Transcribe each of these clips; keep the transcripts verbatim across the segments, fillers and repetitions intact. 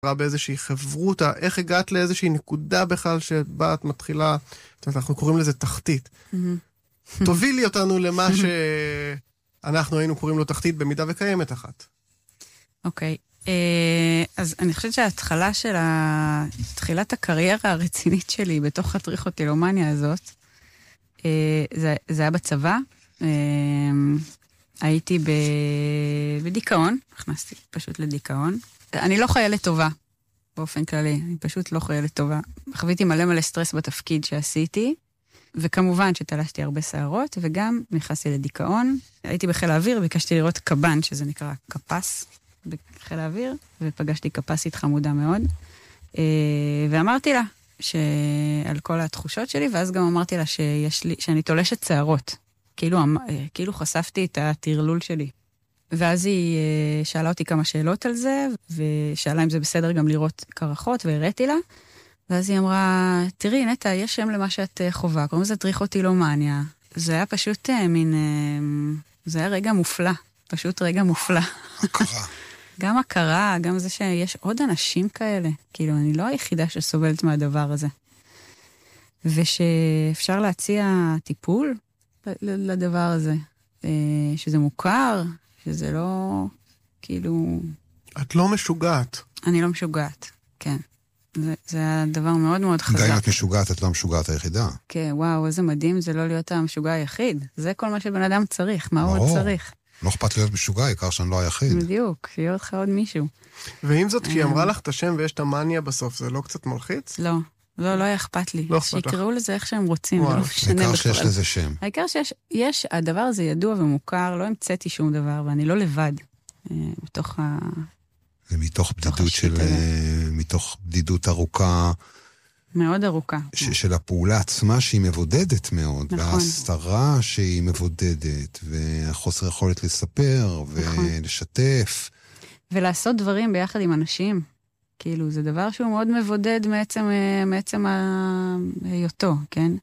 באיזושהי חברותה, איך הגעת לאיזושהי נקודה בכלל שבה את מתחילה, אנחנו קוראים לזה תחתית. תובילי אותנו למה שאנחנו היינו קוראים לו תחתית, במידה וקיימת אחת. אוקיי, אז אני חושבת שההתחלה של תחילת הקריירה הרצינית שלי בתוך הטריכוטילומניה הזאת, זה היה בצבא, הייתי בדיכאון, נכנסתי פשוט לדיכאון. אני לא חיילת טובה, באופן כללי, אני פשוט לא חיילת טובה. חוויתי מלא מלא סטרס בתפקיד שעשיתי, וכמובן שתלשתי הרבה שערות, וגם נכנסתי לדיכאון. הייתי בחיל האוויר, ביקשתי לראות קב"ן, שזה נקרא קפ"ס, בחיל האוויר, ופגשתי קפ"סית חמודה מאוד, ואמרתי לה שעל כל התחושות שלי, ואז גם אמרתי לה שיש לי, שאני תולשת שערות. כאילו, כאילו חשפתי את התרלול שלי. ואז היא שאלה אותי כמה שאלות על זה, ושאלה אם זה בסדר גם לראות קרחות, והראיתי לה. ואז היא אמרה, תראי, נטע, יש שם למה שאת חובה, קוראים לזה טריכוטילומניה. זה היה פשוט מין, זה היה רגע מופלא, פשוט רגע מופלא. הכרה. גם הכרה, גם זה שיש עוד אנשים כאלה. כאילו, אני לא היחידה שסובלת מהדבר הזה. ושאפשר להציע טיפול לדבר הזה. שזה מוכר, שזה לא, כאילו... את לא משוגעת. אני לא משוגעת, כן. זה, זה היה דבר מאוד מאוד חזק. גם אם את משוגעת, את לא המשוגעת היחידה. כן, וואו, איזה מדהים, זה לא להיות המשוגע היחיד. זה כל מה שבן אדם צריך, מה הוא עוד צריך. לא אכפת להיות משוגע, העיקר שאני לא היחיד. בדיוק, שיהיה אותך עוד מישהו. ועם זאת, כי היא אמרה לך את השם ויש את המניה בסוף, זה לא קצת מלחיץ? לא, לא, לא היה אכפת לי. לא אכפת לך. שיקראו לזה איך שהם רוצים, זה לא משנה בכלל. העיקר שיש לזה שם. העיקר שיש, יש, הדבר הזה ידוע ומוכר, לא המצאתי שום דבר, ואני לא לבד, בתוך ה... זה מתוך בדידות של, מתוך בדידות ארוכה. מאוד ארוכה. של הפעולה עצמה שהיא מבודדת מאוד. נכון. וההסתרה שהיא מבודדת, והחוסר יכולת לספר, ולשתף. ולעשות דברים ביחד עם אנשים. כאילו, זה דבר שהוא מאוד מבודד מעצם, מעצם היותו, כן?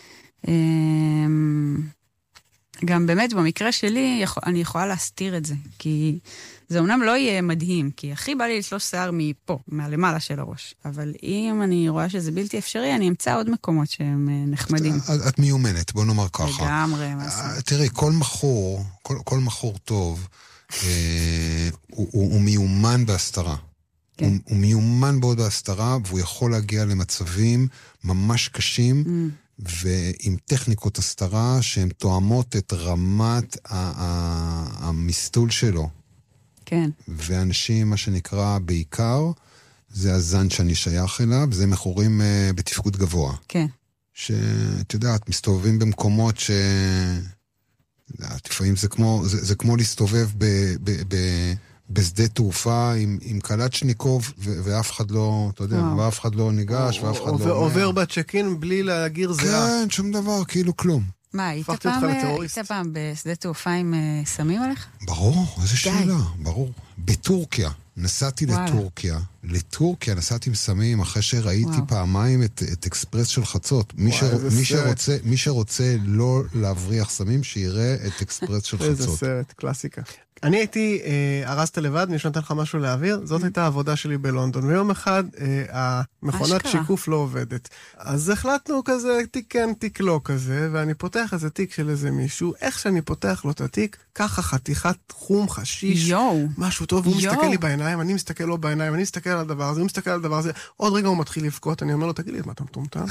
גם באמת, במקרה שלי, אני יכולה להסתיר את זה, כי זה אומנם לא יהיה מדהים, כי הכי בא לי לשלוש שיער מפה, מהלמעלה של הראש, אבל אם אני רואה שזה בלתי אפשרי, אני אמצא עוד מקומות שהם נחמדים. את, את מיומנת, בוא נאמר ככה. לגמרי, מה זה? תראי, כל מחור, כל, כל מחור טוב, אה, הוא, הוא, הוא מיומן בהסתרה. כן. הוא, הוא מיומן מאוד בהסתרה, והוא יכול להגיע למצבים ממש קשים, mm. ועם טכניקות הסתרה שהן תואמות את רמת המסתול שלו. כן. ואנשים, מה שנקרא בעיקר, זה הזן שאני שייך אליו, זה מכורים uh, בתפקוד גבוה. כן. שאת יודעת, מסתובבים במקומות ש... לפעמים זה כמו, זה, זה כמו להסתובב ב... ב, ב בשדה תעופה עם, עם קלצ'ניקוב, ו- ואף אחד לא, אתה יודע, וואו. ואף אחד לא ניגש, ואף אחד לא... עובר בצ'קין בלי להגיר זהה. כן, שום דבר, כאילו כלום. מה, היית פעם, היית פעם בשדה תעופה עם סמים עליך? ברור, איזו שאלה, ברור. בטורקיה, נסעתי וואלה. לטורקיה, לטורקיה נסעתי עם סמים אחרי שראיתי וואו. פעמיים את, את אקספרס של חצות. מי, ש... מי, שרוצה, מי שרוצה לא להבריח סמים, שיראה את אקספרס של חצות. איזה סרט, קלאסיקה. אני הייתי, אה, הרסת לבד, מי שנתן לך משהו להעביר, זאת הייתה העבודה שלי בלונדון, ויום אחד אה, המכונת שיקוף לא עובדת. אז החלטנו כזה, תיק כן, תיק לא כזה, ואני פותח איזה תיק של איזה מישהו, איך שאני פותח לו את התיק, ככה חתיכת חום, חשיש, יו. משהו טוב, הוא יו. מסתכל לי בעיניים, אני מסתכל לו בעיניים, אני מסתכל על הדבר הזה, הוא מסתכל על הדבר הזה, עוד רגע הוא מתחיל לבכות, אני אומר לו, תגיד לי, מה אתה מטומטם?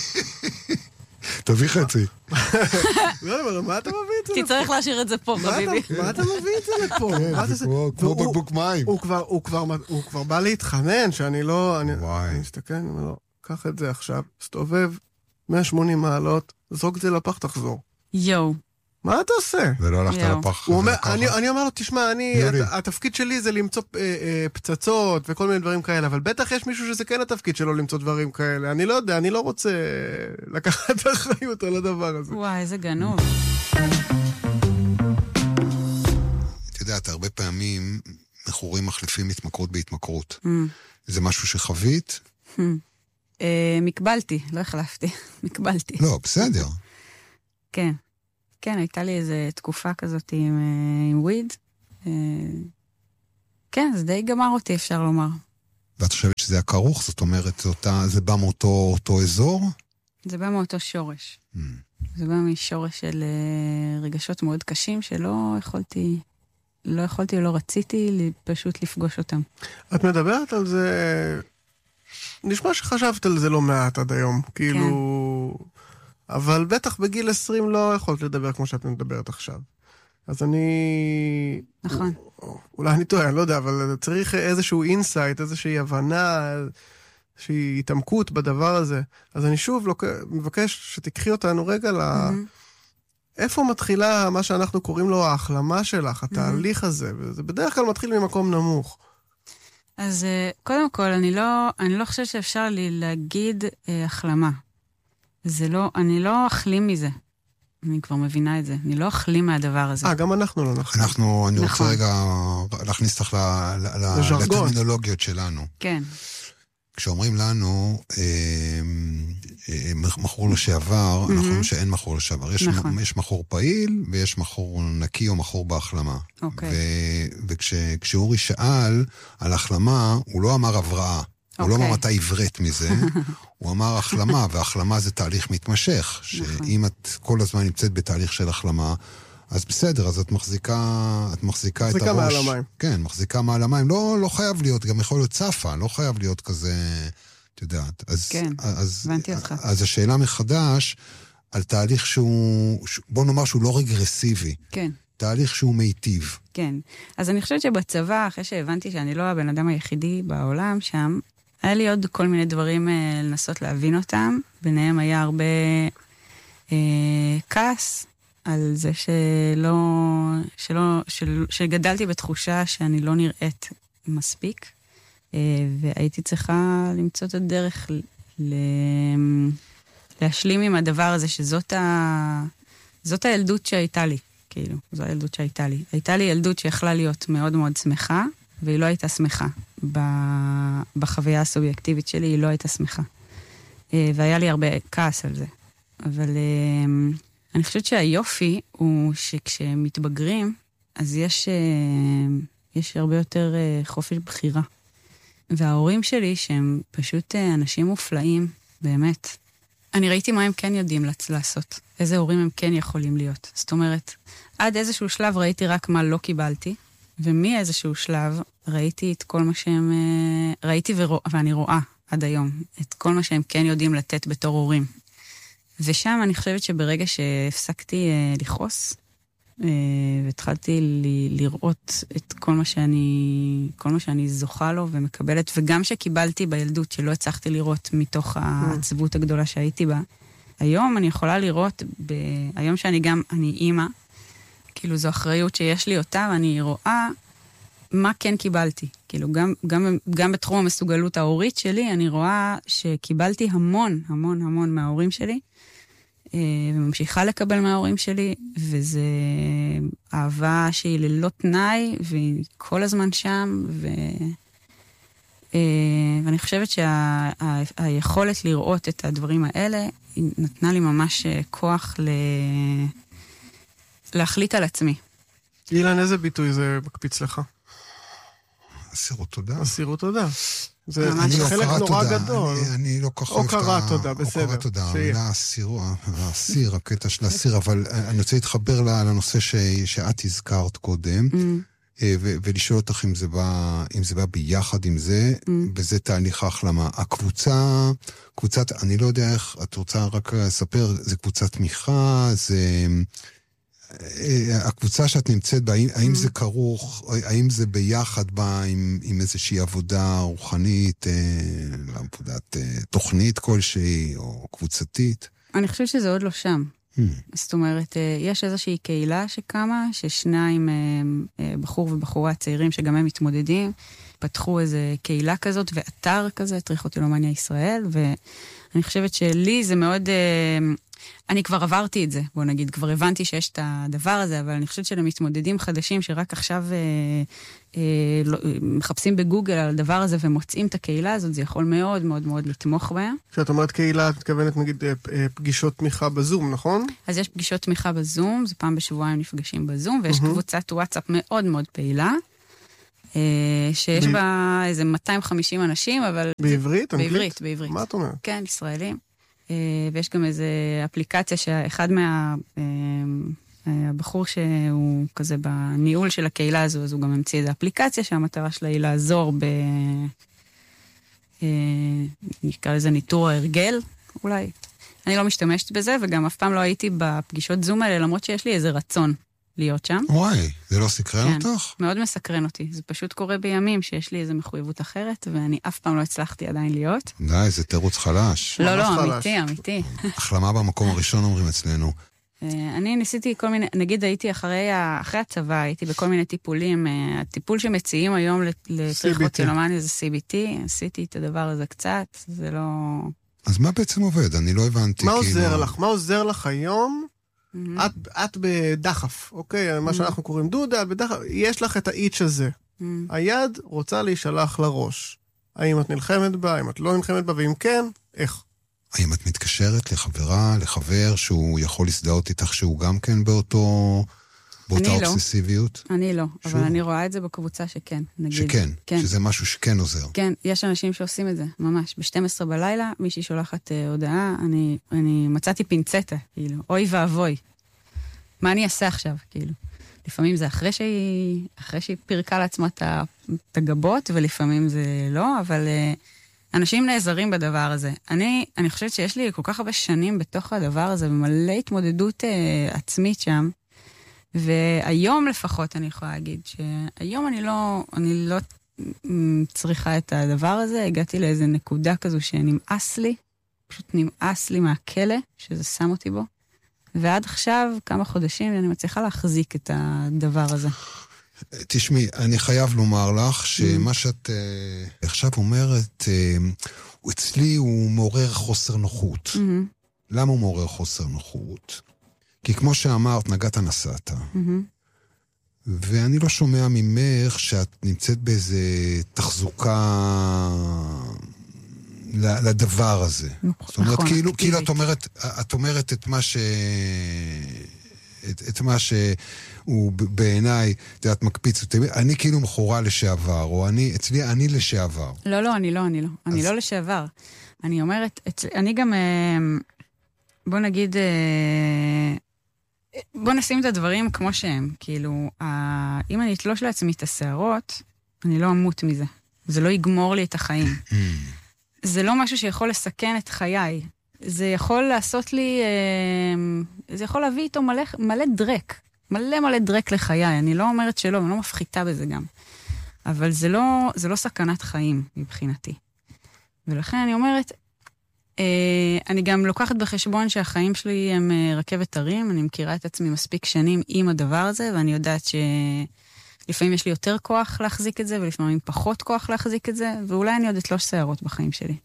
תביא חצי. מה אתה מביא את זה לפה? תצטרך להשאיר את זה פה, חביבי. מה אתה מביא את זה לפה? זה כמו בקבוק מים. הוא כבר בא להתחנן, שאני לא... אני מסתכל, אני אומר לו, קח את זה עכשיו, סתובב, מאה ושמונים מעלות, זרוק את זה לפח, תחזור. יואו. מה אתה עושה? ולא הלכת לפח. אני אומר לו, תשמע, התפקיד שלי זה למצוא פצצות וכל מיני דברים כאלה, אבל בטח יש מישהו שזה כן התפקיד שלו למצוא דברים כאלה. אני לא יודע, אני לא רוצה לקחת את האחריות על הדבר הזה. וואי, איזה גנוב. את יודעת, הרבה פעמים מכורים מחליפים התמכרות בהתמכרות. זה משהו שחווית? מקבלתי, לא החלפתי. מקבלתי. לא, בסדר. כן. כן, הייתה לי איזו תקופה כזאת עם, עם וויד. כן, זה די גמר אותי, אפשר לומר. ואת חושבת שזה הכרוך? זאת אומרת, אותה, זה בא מאותו אותו אזור? זה בא מאותו שורש. Mm. זה בא משורש של רגשות מאוד קשים, שלא יכולתי, לא יכולתי, לא רציתי פשוט לפגוש אותם. את מדברת על זה, נשמע שחשבת על זה לא מעט עד היום, כאילו, כן. אבל בטח בגיל עשרים לא יכולת לדבר כמו שאת מדברת עכשיו. אז אני... נכון. אולי אני טועה, אני לא יודע, אבל צריך איזשהו אינסייט, איזושהי הבנה, איזושהי התעמקות בדבר הזה. אז אני שוב מבקש שתקחי אותנו רגע ל... איפה מתחילה מה שאנחנו קוראים לו ההחלמה שלך, התהליך הזה, וזה בדרך כלל מתחיל ממקום נמוך. אז קודם כל, אני לא, אני לא חושבת שאפשר לי להגיד אה, החלמה. זה לא, אני לא אחלים מזה. אני כבר מבינה את זה. אני לא אחלים מהדבר הזה. אה, גם אנחנו לא נחלים. אנחנו, אני רוצה רגע להכניס לך לטרמינולוגיות שלנו. כן. כשאומרים לנו, מכור לשעבר, אנחנו אומרים שאין מכור לשעבר. יש מכור פעיל, ויש מכור נקי או מכור בהחלמה. וכשאורי שאל על החלמה, הוא לא אמר הבראה. הוא לא אמר מתי עברת מזה, הוא אמר החלמה, והחלמה זה תהליך מתמשך, שאם את כל הזמן נמצאת בתהליך של החלמה, אז בסדר, אז את מחזיקה, את מחזיקה את הראש. מחזיקה מעל המים. כן, מחזיקה מעל המים. לא, לא חייב להיות, גם יכול להיות צפה, לא חייב להיות כזה, את יודעת. אז, כן, אז, הבנתי אותך. אז השאלה מחדש, על תהליך שהוא, בוא נאמר שהוא לא רגרסיבי. כן. תהליך שהוא מיטיב. כן. אז אני חושבת שבצבא, אחרי שהבנתי שאני לא הבן אדם היחידי בעולם שם, היה לי עוד כל מיני דברים אה, לנסות להבין אותם. ביניהם היה הרבה אה, כעס על זה שלא, שלא, של, שגדלתי בתחושה שאני לא נראית מספיק, אה, והייתי צריכה למצוא את הדרך ל, להשלים עם הדבר הזה, שזאת ה, זאת הילדות שהייתה לי, כאילו, זו הילדות שהייתה לי. הייתה לי ילדות שיכלה להיות מאוד מאוד שמחה, והיא לא הייתה שמחה. בחוויה הסובייקטיבית שלי היא לא הייתה שמחה. והיה לי הרבה כעס על זה. אבל אני חושבת שהיופי הוא שכשמתבגרים, אז יש, יש הרבה יותר חופש בחירה. וההורים שלי, שהם פשוט אנשים מופלאים, באמת, אני ראיתי מה הם כן יודעים לעשות. איזה הורים הם כן יכולים להיות. זאת אומרת, עד איזשהו שלב ראיתי רק מה לא קיבלתי, ומאיזשהו שלב ראיתי את כל מה שהם, ראיתי ורוא, ואני רואה עד היום, את כל מה שהם כן יודעים לתת בתור הורים. ושם אני חושבת שברגע שהפסקתי לכעוס, והתחלתי לראות את כל מה שאני, כל מה שאני זוכה לו ומקבלת, וגם שקיבלתי בילדות שלא הצלחתי לראות מתוך העצבות הגדולה שהייתי בה, היום אני יכולה לראות, ב... היום שאני גם, אני אימא, כאילו זו אחריות שיש לי אותה, ואני רואה מה כן קיבלתי. כאילו גם, גם, גם בתחום המסוגלות ההורית שלי, אני רואה שקיבלתי המון, המון, המון מההורים שלי, וממשיכה לקבל מההורים שלי, וזה אהבה שהיא ללא תנאי, והיא כל הזמן שם, ו... ואני חושבת שהיכולת שה... לראות את הדברים האלה, היא נתנה לי ממש כוח ל... להחליט על עצמי. אילן, איזה ביטוי זה מקפיץ לך? אסירות תודה. אסירות תודה. זה לא חלק נורא תודה. גדול. אני, אני לא כך אוהב את ה... או קרא תודה, בסדר. או קרא תודה, המילה אסיר, האסיר, הקטע של האסיר, אבל אני רוצה להתחבר לנושא ש... שאת הזכרת קודם, mm. ו- ולשאול אותך אם זה בא, אם זה בא ביחד עם זה, mm. וזה תהליך ההחלמה. הקבוצה, קבוצת, אני לא יודע איך, את רוצה רק לספר, זה קבוצת תמיכה, זה... הקבוצה שאת נמצאת בה, האם, האם זה כרוך, האם זה ביחד בה עם, עם איזושהי עבודה רוחנית, לעבודת תוכנית כלשהי או קבוצתית? אני חושבת שזה עוד לא שם. Hmm. זאת אומרת, יש איזושהי קהילה שקמה, ששניים בחור ובחורה צעירים שגם הם מתמודדים, פתחו איזה קהילה כזאת ואתר כזה, טריכוטילומניה ישראל, ואני חושבת שלי זה מאוד... אני כבר עברתי את זה, בוא נגיד, כבר הבנתי שיש את הדבר הזה, אבל אני חושבת שלמתמודדים חדשים שרק עכשיו אה, אה, לא, מחפשים בגוגל על הדבר הזה ומוצאים את הקהילה הזאת, זה יכול מאוד מאוד מאוד לתמוך בהם. כשאת אומרת קהילה, את מתכוונת נגיד פגישות תמיכה בזום, נכון? אז יש פגישות תמיכה בזום, זה פעם בשבועיים נפגשים בזום, ויש mm-hmm. קבוצת וואטסאפ מאוד מאוד פעילה, שיש בה איזה מאתיים וחמישים אנשים, אבל... בעברית? אנגלית? בעברית, בעברית. מה את אומרת? כן, ישראלים. ויש גם איזו אפליקציה שאחד מה... הבחור שהוא כזה בניהול של הקהילה הזו, אז הוא גם המציא איזו אפליקציה שהמטרה שלה היא לעזור ב... נקרא לזה ניטור ההרגל, אולי. אני לא משתמשת בזה, וגם אף פעם לא הייתי בפגישות זום האלה, למרות שיש לי איזה רצון להיות שם. וואי, זה לא סקרן כן, אותך? מאוד מסקרן אותי. זה פשוט קורה בימים שיש לי איזו מחויבות אחרת, ואני אף פעם לא הצלחתי עדיין להיות. די, זה תירוץ חלש. לא, לא, אמיתי, אמיתי. החלמה במקום הראשון אומרים אצלנו. אני ניסיתי כל מיני, נגיד הייתי אחרי, אחרי הצבא, הייתי בכל מיני טיפולים, הטיפול שמציעים היום לטריכוטילומניה זה סי בי טי, עשיתי את הדבר הזה קצת, זה לא... אז מה בעצם עובד? אני לא הבנתי. מה עוזר לך? מה עוזר לך היום? את בדחף, אוקיי? מה שאנחנו קוראים דודה, בדחף, יש לך את האיץ' הזה. היד רוצה להישלח לראש. האם את נלחמת בה, האם את לא נלחמת בה, ואם כן, איך? האם את מתקשרת לחברה, לחבר, שהוא יכול להזדהות איתך שהוא גם כן באותו, באותה אובססיביות? אני לא, אבל אני רואה את זה בקבוצה שכן, נגיד. שכן, שזה משהו שכן עוזר. כן, יש אנשים שעושים את זה, ממש. ב-שתים עשרה בלילה, מישהי שולחת הודעה, אני, אני מצאתי פינצטה, כאילו, אוי ואבוי. מה אני אעשה עכשיו, כאילו? לפעמים זה אחרי שהיא, אחרי שהיא פירקה לעצמה את הגבות, ולפעמים זה לא, אבל... אנשים נעזרים בדבר הזה. אני, אני חושבת שיש לי כל כך הרבה שנים בתוך הדבר הזה, ומלא התמודדות אה, עצמית שם, והיום לפחות אני יכולה להגיד, שהיום אני לא, אני לא צריכה את הדבר הזה, הגעתי לאיזו נקודה כזו שנמאס לי, פשוט נמאס לי מהכלא, שזה שם אותי בו, ועד עכשיו, כמה חודשים, אני מצליחה להחזיק את הדבר הזה. תשמעי, אני חייב לומר לך שמה שאת uh, עכשיו אומרת, uh, אצלי הוא מעורר חוסר נוחות. Mm-hmm. למה הוא מעורר חוסר נוחות? כי כמו שאמרת, נגעת נסעת. Mm-hmm. ואני לא שומע ממך שאת נמצאת באיזה תחזוקה לדבר הזה. נכון, זאת אומרת, כאילו, כאילו את אומרת, את אומרת את מה ש... את, את מה שהוא בעיניי, את יודעת, מקפיץ אותי. אני כאילו מכורה לשעבר, או אני, אצלי, אני לשעבר. לא, לא, אני לא, אני לא. אני לא לשעבר. אני אומרת, אצלי, אני גם, בוא נגיד, בוא נשים את הדברים כמו שהם. כאילו, אם אני אתלוש לעצמי את השערות, אני לא אמות מזה. זה לא יגמור לי את החיים. זה לא משהו שיכול לסכן את חיי. זה יכול לעשות לי, זה יכול להביא איתו מלא, מלא דרק, מלא מלא דרק לחיי. אני לא אומרת שלא, אני לא מפחיתה בזה גם. אבל זה לא, זה לא סכנת חיים מבחינתי. ולכן אני אומרת, אני גם לוקחת בחשבון שהחיים שלי הם רכבת הרים, אני מכירה את עצמי מספיק שנים עם הדבר הזה, ואני יודעת שלפעמים יש לי יותר כוח להחזיק את זה, ולפעמים פחות כוח להחזיק את זה, ואולי אני עוד אתלוש שערות בחיים שלי.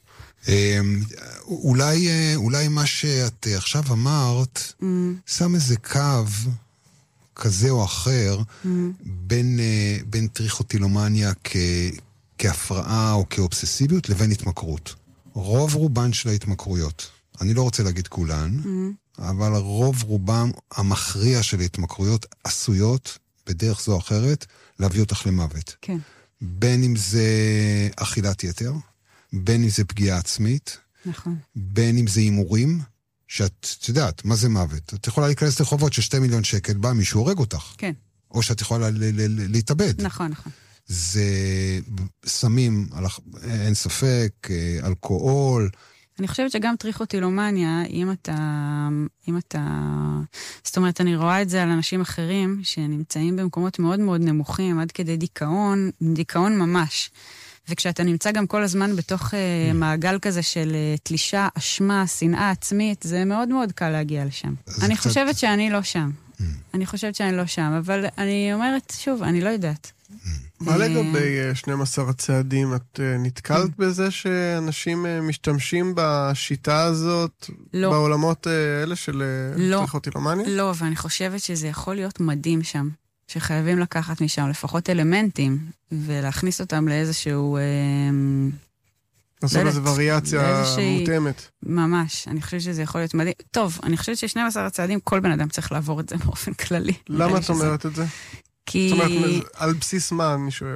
אולי, אולי מה שאת עכשיו אמרת, mm. שם איזה קו כזה או אחר, mm. בין, בין טריכוטילומניה כ, כהפרעה או כאובססיביות לבין התמכרות. רוב רובן של ההתמכרויות, אני לא רוצה להגיד כולן, mm. אבל רוב רובם המכריע של ההתמכרויות עשויות בדרך זו או אחרת להביא אותך למוות. כן. בין אם זה אכילת יתר, בין אם זה פגיעה עצמית, נכון. בין אם זה הימורים, שאת יודעת, מה זה מוות? את יכולה להיכנס לחובות של שתי מיליון שקל, בא מישהו הורג אותך. כן. או שאת יכולה להתאבד. נכון, נכון. זה סמים, אין ספק, אלכוהול. אני חושבת שגם טריכוטילומניה, אם אתה, אם אתה, זאת אומרת, אני רואה את זה על אנשים אחרים, שנמצאים במקומות מאוד מאוד נמוכים, עד כדי דיכאון, דיכאון ממש. וכשאתה נמצא גם כל הזמן בתוך uh, מעגל כזה של uh, תלישה, אשמה, שנאה עצמית, זה מאוד מאוד קל להגיע לשם. אני קצת... חושבת שאני לא שם. Mm. אני חושבת שאני לא שם, אבל אני אומרת, שוב, אני לא יודעת. Mm. מה לגבי שנים עשר הצעדים? את נתקלת בזה שאנשים משתמשים בשיטה הזאת, לא. בעולמות אלה של טריכוטילומניה? לא, ואני חושבת שזה יכול להיות מדהים שם. שחייבים לקחת משם לפחות אלמנטים, ולהכניס אותם לאיזשהו... לעשות איזו וריאציה מותאמת. ממש, אני חושבת שזה יכול להיות מדהים. טוב, אני חושבת ששנים עשר הצעדים, כל בן אדם צריך לעבור את זה באופן כללי. למה את אומרת את זה? כי... זאת אומרת, על בסיס מה אני שואל?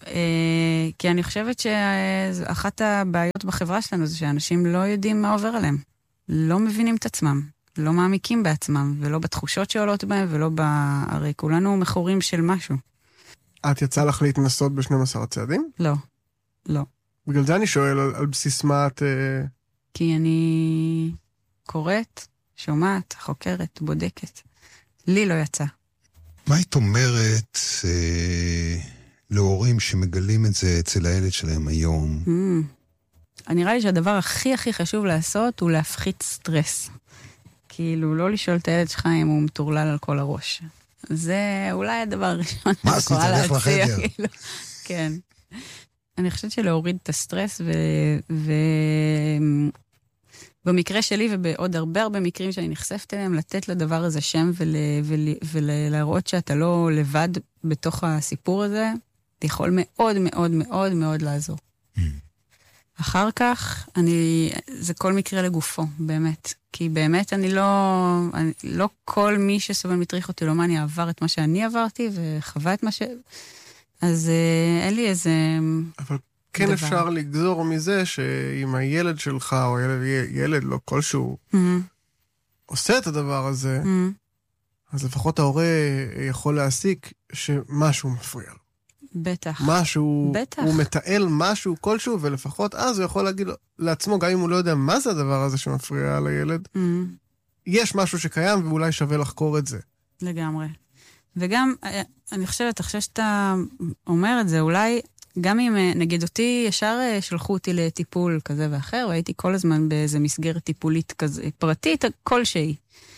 כי אני חושבת שאחת הבעיות בחברה שלנו זה שאנשים לא יודעים מה עובר עליהם. לא מבינים את עצמם, לא מעמיקים בעצמם, ולא בתחושות שעולות בהם, ולא ב... הרי כולנו מכורים של משהו. את יצא לך להתנסות ב-שנים עשר צעדים? לא, לא. בגלל זה אני שואל על, על בסיס מה את... כי אני קוראת, שומעת, חוקרת, בודקת. לי לא יצא. מה היית אומרת אה, להורים שמגלים את זה אצל הילד שלהם היום? Mm. נראה לי שהדבר הכי הכי חשוב לעשות הוא להפחית סטרס. כאילו, לא לשאול את הילד שלך אם הוא מטורלל על כל הראש. זה אולי הדבר הראשון. מה עשית? לך לחדר. כאילו. כן. אני חושבת שלהוריד את הסטרס, ו... ו... במקרה שלי ובעוד הרבה הרבה מקרים שאני נחשפת אליהם, לתת לדבר הזה שם ול... ול... ולהראות שאתה לא לבד בתוך הסיפור הזה, זה יכול מאוד מאוד מאוד מאוד לעזור. אחר כך, אני, זה כל מקרה לגופו, באמת. כי באמת אני לא, אני, לא כל מי שסובל מטריכוטילומניה עבר את מה שאני עברתי, וחווה את מה ש... אז אה, אין לי איזה... אבל כן דבר. אפשר לגזור מזה שאם הילד שלך, או ילד, ילד לא כלשהו, mm-hmm. עושה את הדבר הזה, mm-hmm. אז לפחות ההורה יכול להסיק שמשהו מפריע לו. בטח. משהו, בטח. הוא מתעל משהו כלשהו, ולפחות אז הוא יכול להגיד לעצמו, גם אם הוא לא יודע מה זה הדבר הזה שמפריע לילד, mm-hmm. יש משהו שקיים ואולי שווה לחקור את זה. לגמרי. וגם, אני חושבת, אחרי שאתה אומר את זה, אולי, גם אם נגיד אותי, ישר שלחו אותי לטיפול כזה ואחר, והייתי כל הזמן באיזה מסגרת טיפולית כזה, פרטית, כלשהי.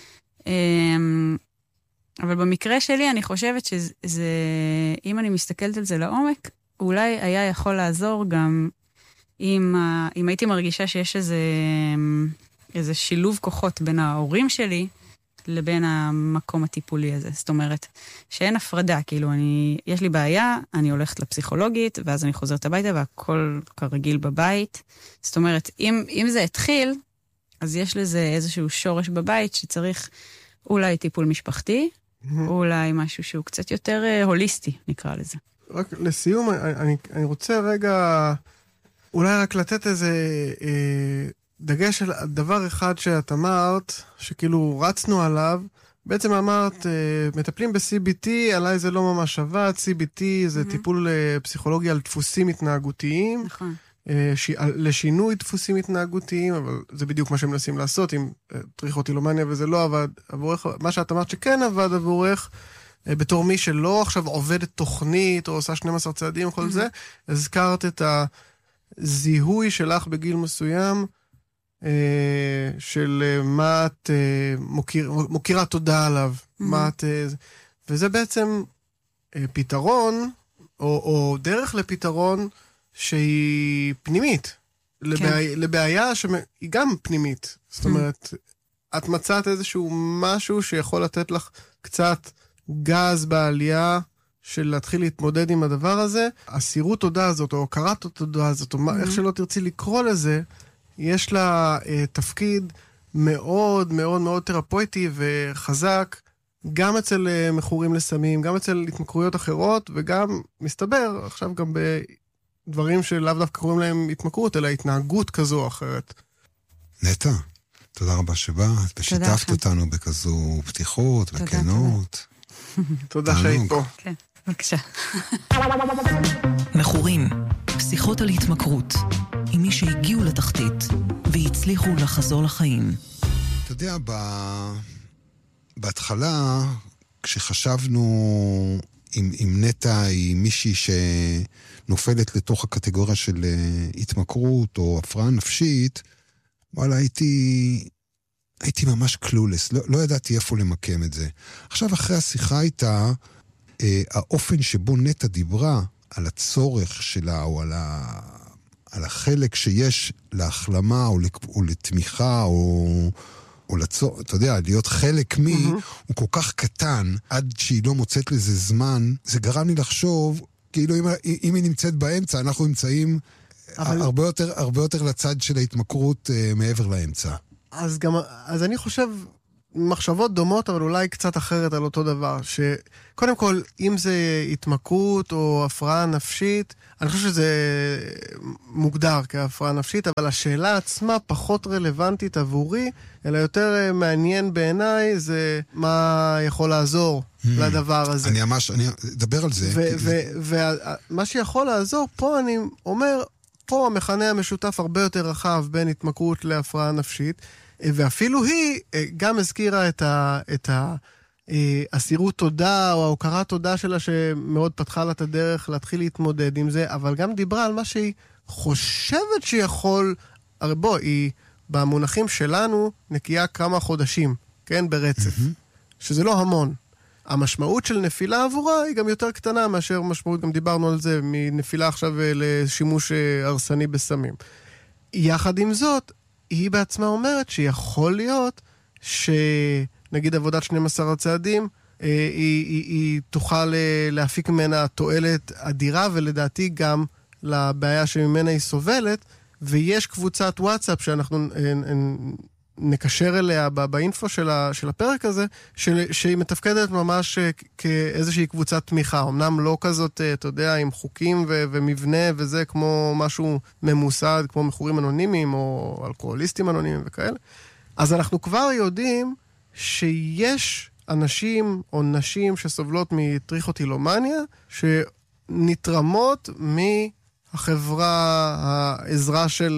אבל במקרה שלי, אני חושבת שזה, אם אני מסתכלת על זה לעומק, אולי היה יכול לעזור גם אם, אם הייתי מרגישה שיש איזה, איזה שילוב כוחות בין ההורים שלי, לבין המקום הטיפולי הזה. זאת אומרת, שאין הפרדה, כאילו, אני, יש לי בעיה, אני הולכת לפסיכולוגית, ואז אני חוזרת הביתה, והכל כרגיל בבית. זאת אומרת, אם, אם זה התחיל, אז יש לזה איזשהו שורש בבית, שצריך אולי טיפול משפחתי, או אולי משהו שהוא קצת יותר אה, הוליסטי, נקרא לזה. רק לסיום, אני, אני רוצה רגע, אולי רק לתת איזה... אה... דגש על דבר אחד שאת אמרת, שכאילו רצנו עליו, בעצם אמרת, מטפלים ב-סי בי טי, עליי זה לא ממש עבד, סי בי טי זה טיפול פסיכולוגי על דפוסים התנהגותיים, נכון. לשינוי דפוסים התנהגותיים, אבל זה בדיוק מה שמנסים לעשות, עם טריכוטילומניה וזה לא עבד עבורך, מה שאת אמרת שכן עבד עבורך, בתור מי שלא עכשיו עובדת תוכנית, או עושה שנים עשר צעדים וכל זה, הזכרת את הזיהוי שלך בגיל מסוים, של מה את מוקיר, מוקירה תודה עליו, mm-hmm. מה את, וזה בעצם פתרון, או, או דרך לפתרון שהיא פנימית, כן. לבעיה, לבעיה שהיא גם פנימית. זאת אומרת, mm-hmm. את מצאת איזשהו משהו שיכול לתת לך קצת גז בעלייה, של להתחיל להתמודד עם הדבר הזה. הסירות תודה הזאת, או הוקרת התודה הזאת, או mm-hmm. איך שלא תרצי לקרוא לזה, יש לה אה, תפקיד מאוד מאוד מאוד תרפויטי וחזק, גם אצל אה, מכורים לסמים, גם אצל התמכרויות אחרות, וגם מסתבר, עכשיו גם בדברים שלאו דווקא קוראים להם התמכרות, אלא התנהגות כזו או אחרת. נטע, תודה רבה שבאת, ושיתפת אותנו בכזו פתיחות וכנות. תודה שהיית פה. כן, בבקשה. מכורים, פסיכות על התמכרות. עם מי שהגיעו לתחתית והצליחו לחזור לחיים. אתה יודע, ב... בהתחלה, כשחשבנו עם, עם נטע, היא מישהי שנופלת לתוך הקטגוריה של התמכרות או הפרעה נפשית, וואלה, הייתי, הייתי ממש קלולס, לא, לא ידעתי איפה למקם את זה. עכשיו, אחרי השיחה איתה, אה, האופן שבו נטע דיברה על הצורך שלה או על ה... על החלק שיש להחלמה או, לק... או לתמיכה או, או לצור... אתה יודע, להיות חלק מי, mm-hmm. הוא כל כך קטן, עד שהיא לא מוצאת לזה זמן, זה גרם לי לחשוב, כאילו אם, אם היא נמצאת באמצע, אנחנו נמצאים אבל... הרבה, יותר, הרבה יותר לצד של ההתמכרות uh, מעבר לאמצע. אז גם, אז אני חושב, מחשבות דומות, אבל אולי קצת אחרת על אותו דבר. שקודם כל, אם זה התמכרות או הפרעה נפשית, אני חושב שזה מוגדר כהפרעה נפשית, אבל השאלה עצמה פחות רלוונטית עבורי, אלא יותר מעניין בעיניי, זה מה יכול לעזור לדבר הזה. אני ממש, אני אדבר על זה. ומה שיכול לעזור, פה אני אומר, פה המכנה המשותף הרבה יותר רחב בין התמכרות להפרעה נפשית, ואפילו היא גם הזכירה את ה... את ה הסירות תודה או ההוקרת תודה שלה שמאוד פתחה לה את הדרך להתחיל להתמודד עם זה, אבל גם דיברה על מה שהיא חושבת שיכול, הרי בוא, היא במונחים שלנו נקייה כמה חודשים, כן, ברצף, mm-hmm. שזה לא המון. המשמעות של נפילה עבורה היא גם יותר קטנה מאשר משמעות, גם דיברנו על זה, מנפילה עכשיו לשימוש הרסני בסמים. יחד עם זאת, היא בעצמה אומרת שיכול להיות ש... נגיד עבודת שנים עשר הצעדים, היא, היא, היא תוכל להפיק ממנה תועלת אדירה, ולדעתי גם לבעיה שממנה היא סובלת, ויש קבוצת וואטסאפ שאנחנו נקשר אליה באינפו של, של הפרק הזה, של, שהיא מתפקדת ממש כאיזושהי קבוצת תמיכה, אמנם לא כזאת, אתה יודע, עם חוקים ו, ומבנה וזה, כמו משהו ממוסד, כמו מכורים אנונימיים, או אלכוהוליסטים אנונימיים וכאלה. אז אנחנו כבר יודעים שיש אנשים או נשים שסובלות מטריכוטילומניה, שנתרמות מהחברה, העזרה של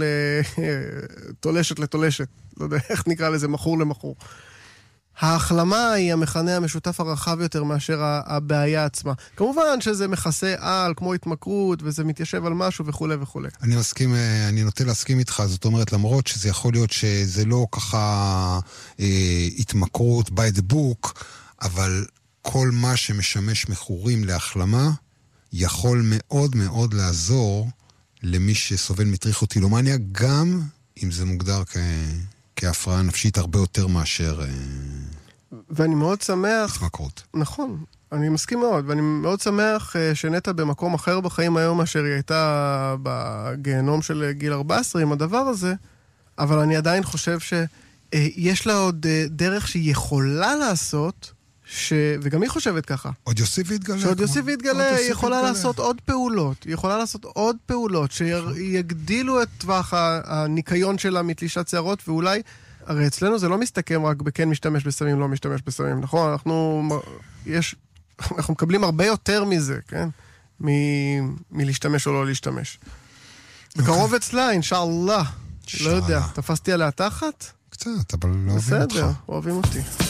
תולשת לתולשת, לא יודע איך נקרא לזה, מחור למחור. ההחלמה היא המכנה המשותף הרחב יותר מאשר הבעיה עצמה. כמובן שזה מכסה על, כמו התמכרות, וזה מתיישב על משהו וכו' וכו'. אני מסכים, אני נוטה להסכים איתך, זאת אומרת, למרות שזה יכול להיות שזה לא ככה אה, התמכרות by the book, אבל כל מה שמשמש מכורים להחלמה, יכול מאוד מאוד לעזור למי שסובל מטריכוטילומניה, גם אם זה מוגדר כ... כהפרעה נפשית הרבה יותר מאשר... ואני מאוד שמח... התמכרות. נכון, אני מסכים מאוד, ואני מאוד שמח שנטע במקום אחר בחיים היום מאשר היא הייתה בגיהנום של גיל ארבע עשרה עם הדבר הזה, אבל אני עדיין חושב שיש לה עוד דרך שהיא יכולה לעשות, ש... וגם היא חושבת ככה. עוד יוסיף והתגלה. שעוד יוסיף והתגלה, היא יכולה לעשות עוד פעולות. היא יכולה לעשות עוד פעולות שיגדילו את טווח הניקיון שלה מתלישת שערות, ואולי, הרי אצלנו זה לא מסתכם רק בכן משתמש בסמים, לא משתמש בסמים, נכון? אנחנו, יש, אנחנו מקבלים הרבה יותר מזה, כן? מ... מלהשתמש או לא להשתמש. בקרוב אצלה, אינשאללה. לא יודע, תפסתי עליה תחת? קצת, אבל לא אוהבים אותך. בסדר, אוהבים אותי.